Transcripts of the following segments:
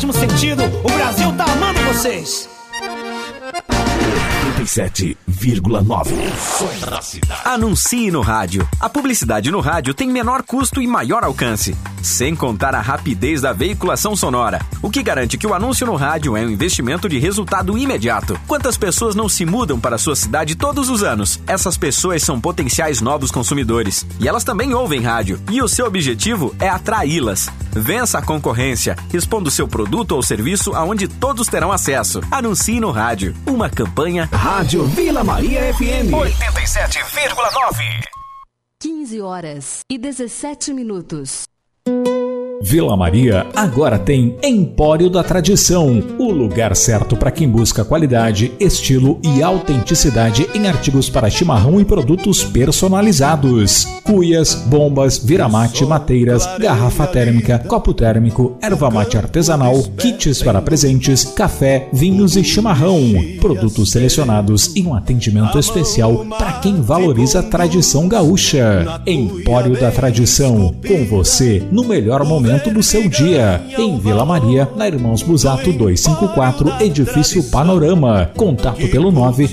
ótimo sentido. O Brasil tá amando vocês. 87,9. Anuncie no rádio. A publicidade no rádio tem menor custo e maior alcance, sem contar a rapidez da veiculação sonora, o que garante que o anúncio no rádio é um investimento de resultado imediato. Quantas pessoas não se mudam para a sua cidade todos os anos? Essas pessoas são potenciais novos consumidores e elas também ouvem rádio, e o seu objetivo é atraí-las. Vença a concorrência, responda o seu produto ou serviço aonde todos terão acesso. Anuncie no rádio. Uma campanha Rádio Vila Maria FM 87,9. 15h17. Vila Maria agora tem Empório da Tradição, o lugar certo para quem busca qualidade, estilo e autenticidade em artigos para chimarrão e produtos personalizados. Cuias, bombas, viramate, mateiras, garrafa térmica, copo térmico, erva mate artesanal, kits para presentes, café, vinhos e chimarrão. Produtos selecionados e um atendimento especial para quem valoriza a tradição gaúcha. Empório da Tradição, com você no melhor momento do seu dia, em Vila Maria, na Irmãos Busato 254, Edifício Panorama. Contato pelo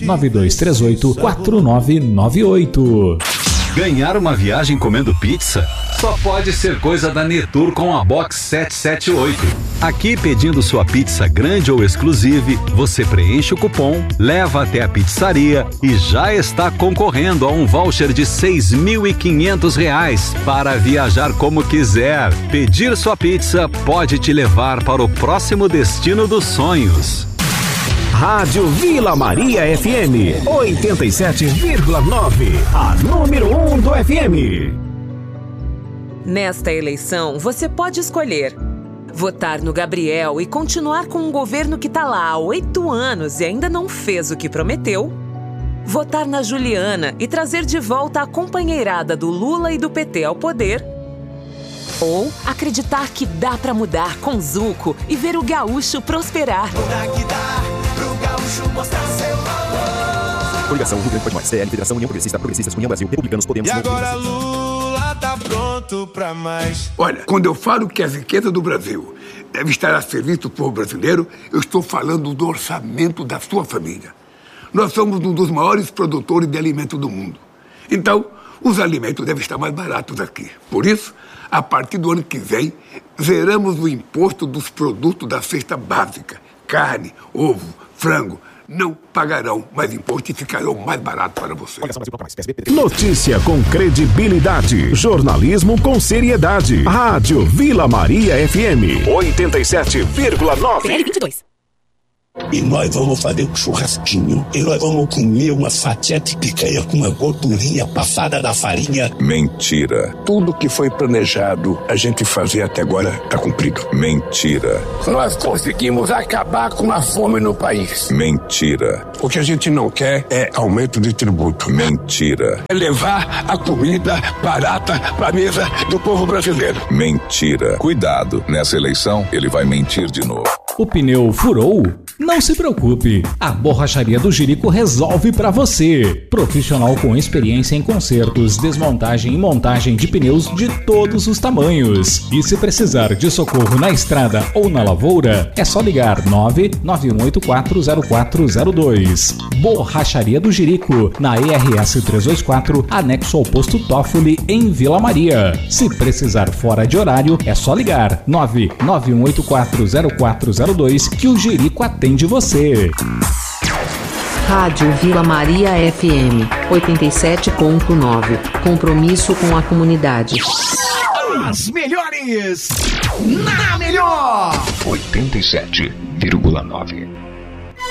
99238-4998. Ganhar uma viagem comendo pizza? Só pode ser coisa da Netur com a Box 778. Aqui, pedindo sua pizza grande ou exclusive, você preenche o cupom, leva até a pizzaria e já está concorrendo a um voucher de R$ 6.500 para viajar como quiser. Pedir sua pizza pode te levar para o próximo destino dos sonhos. Rádio Vila Maria FM 87,9. A número 1 do FM. Nesta eleição, você pode escolher votar no Gabriel e continuar com um governo que está lá há 8 anos e ainda não fez o que prometeu. Votar na Juliana e trazer de volta a companheirada do Lula e do PT ao poder. Ou acreditar que dá pra mudar com Zuco e ver o gaúcho prosperar. Que dá pro gaúcho mostrar seu valor. Coligação Rio Grande Pode Mais, CL, Federação União Progressista, Progressistas, União Brasil, Republicanos, Podemos... E agora Lula tá pronto pra mais. Olha, quando eu falo que as riquezas do Brasil devem estar a serviço do povo brasileiro, eu estou falando do orçamento da sua família. Nós somos um dos maiores produtores de alimentos do mundo. Então, os alimentos devem estar mais baratos aqui. Por isso, a partir do ano que vem, zeramos o imposto dos produtos da cesta básica. Carne, ovo, frango. Não pagarão mais imposto e ficarão mais barato para você. Notícia com credibilidade. Jornalismo com seriedade. Rádio Vila Maria FM 87,9. 22. E nós vamos fazer um churrasquinho. E nós vamos comer uma fatia de picanha com uma gordurinha passada da farinha. Mentira. Tudo que foi planejado a gente fazer até agora está cumprido. Mentira. Nós conseguimos acabar com a fome no país. Mentira. O que a gente não quer é aumento de tributo. Mentira. É levar a comida barata para a mesa do povo brasileiro. Mentira. Cuidado, nessa eleição ele vai mentir de novo. O pneu furou? Não se preocupe, a Borracharia do Jerico resolve para você. Profissional com experiência em consertos, desmontagem e montagem de pneus de todos os tamanhos. E se precisar de socorro na estrada ou na lavoura, é só ligar 991840402. Borracharia do Jerico, na ERS 324, anexo ao posto Toffoli, em Vila Maria. Se precisar fora de horário, é só ligar 991840402 que o Jerico atende você. Rádio Vila Maria FM 87,9. Compromisso com a comunidade. As melhores na melhor 87,9.